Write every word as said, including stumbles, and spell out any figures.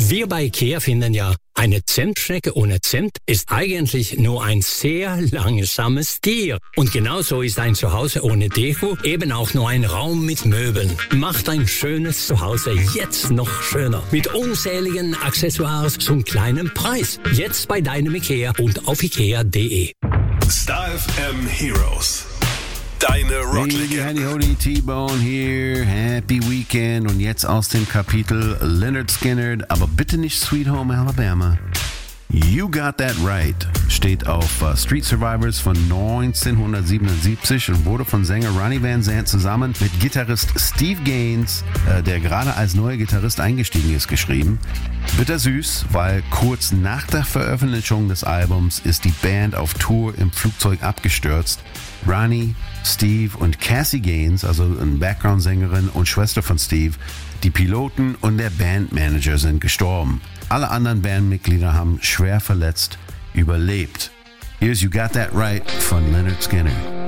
Wir bei IKEA finden ja, eine Zimtschnecke ohne Zimt ist eigentlich nur ein sehr langsames Tier. Und genauso ist ein Zuhause ohne Deko eben auch nur ein Raum mit Möbeln. Macht ein schönes Zuhause jetzt noch schöner. Mit unzähligen Accessoires zum kleinen Preis. Jetzt bei deinem IKEA und auf ikea punkt de. Star F M Heroes. Deine Rocklegende. Hey, Howdy, T-Bone hier. Happy Weekend. Und jetzt aus dem Kapitel Lynyrd Skynyrd, aber bitte nicht Sweet Home Alabama. You Got That Right steht auf uh, Street Survivors von neunzehnhundertsiebenundsiebzig und wurde von Sänger Ronnie Van Zant zusammen mit Gitarrist Steve Gaines, äh, der gerade als neuer Gitarrist eingestiegen ist, geschrieben. Bittersüß, weil kurz nach der Veröffentlichung des Albums ist die Band auf Tour im Flugzeug abgestürzt. Ronnie, Steve und Cassie Gaines, also eine Background-Sängerin und Schwester von Steve, die Piloten und der Bandmanager sind gestorben. Alle anderen Bandmitglieder haben schwer verletzt überlebt. Here's You Got That Right von Lynyrd Skynyrd.